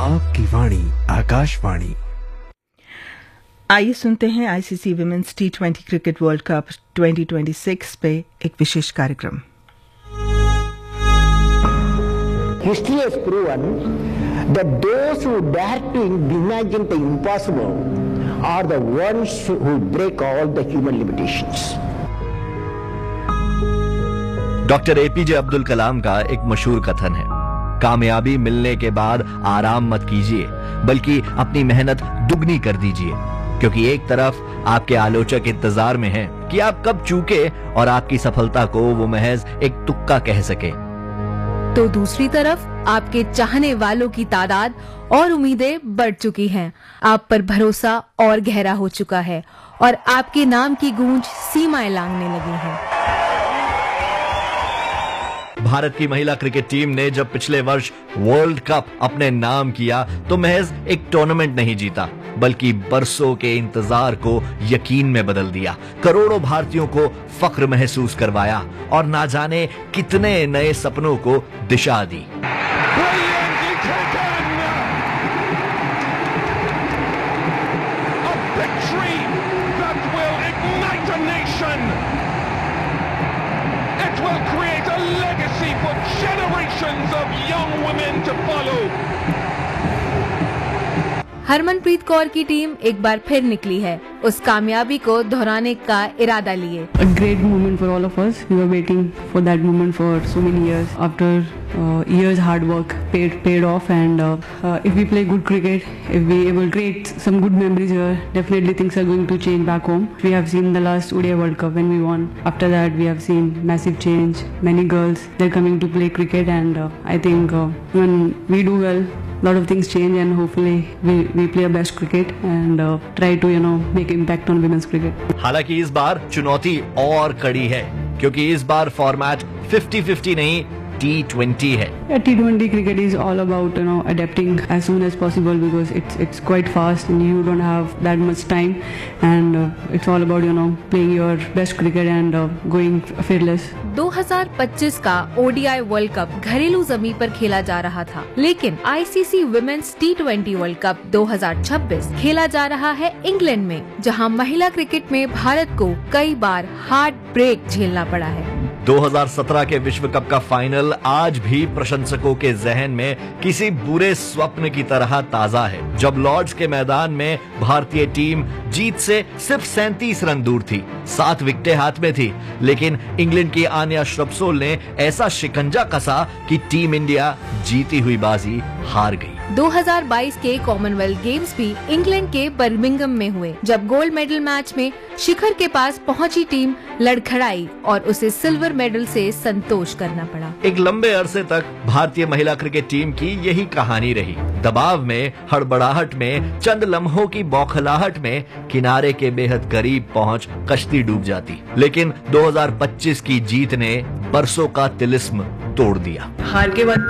आपकी वाणी आकाशवाणी। आइए सुनते हैं ICC women's T20 cricket world cup 2026 पे एक विशेष कार्यक्रम। History has proven that those who dare to imagine the impossible are the ones who break all the human limitations. Doctor APJ Abdul Kalam का एक मशहूर कथन है, कामयाबी मिलने के बाद आराम मत कीजिए, बल्कि अपनी मेहनत दुगनी कर दीजिए, क्योंकि एक तरफ आपके आलोचक इंतजार में हैं कि आप कब चूके और आपकी सफलता को वो महज एक तुक्का कह सके, तो दूसरी तरफ आपके चाहने वालों की तादाद और उम्मीदें बढ़ चुकी हैं। आप पर भरोसा और गहरा हो चुका है और आपके नाम की गूंज सीमाएं लांघने लगी है। भारत की महिला क्रिकेट टीम ने जब पिछले वर्ष वर्ल्ड कप अपने नाम किया तो महज एक टूर्नामेंट नहीं जीता, बल्कि बरसों के इंतजार को यकीन में बदल दिया, करोड़ों भारतीयों को फख्र महसूस करवाया और ना जाने कितने नए सपनों को दिशा दी। हरमनप्रीत कौर की टीम एक बार फिर निकली है उस कामयाबी को दोहराने का इरादा लिए। A great moment for all of us. We were waiting for that moment for so many years. After years hard work paid off, and if we play good cricket, if we able to create some good memories here, definitely things are going to change back home. We have seen the last ODI World Cup when we won. After that, we have seen massive change. Many girls they're coming to play cricket, and I think when we do well, lot of things change, and hopefully we play our best cricket and try to make impact on women's cricket. हालांकि इस बार चुनौती और कड़ी है, क्योंकि इस बार format 50-50 नहीं T20 है। T20 cricket is all about adapting as soon as possible, because it's quite fast and you don't have that much time, and it's all about playing your best cricket and going fearless. 2025 का ODI world cup घरेलू जमीन पर खेला जा रहा था, लेकिन ICC women's T20 world cup 2026 खेला जा रहा है इंग्लैंड में, जहां महिला क्रिकेट में भारत को कई बार हार्ट ब्रेक झेलना पड़ा है। 2017 के विश्व कप का फाइनल आज भी प्रशंसकों के जहन में किसी बुरे स्वप्न की तरह ताजा है, जब लॉर्ड्स के मैदान में भारतीय टीम जीत से सिर्फ 37 रन दूर थी, 7 विकेटें हाथ में थी, लेकिन इंग्लैंड की आन्या श्रब्सोल ने ऐसा शिकंजा कसा कि टीम इंडिया जीती हुई बाजी हार गई। 2022 के कॉमनवेल्थ गेम्स भी इंग्लैंड के बर्मिंघम में हुए, जब गोल्ड मेडल मैच में शिखर के पास पहुंची टीम लड़खड़ाई और उसे सिल्वर मेडल से संतोष करना पड़ा। एक लंबे अरसे तक भारतीय महिला क्रिकेट टीम की यही कहानी रही, दबाव में, हड़बड़ाहट में, चंद लम्हों की बौखलाहट में किनारे के बेहद करीब पहुंच कश्ती डूब जाती, लेकिन 2025 की जीत ने बरसों का तिलिस्म तोड़ दिया। हार के बाद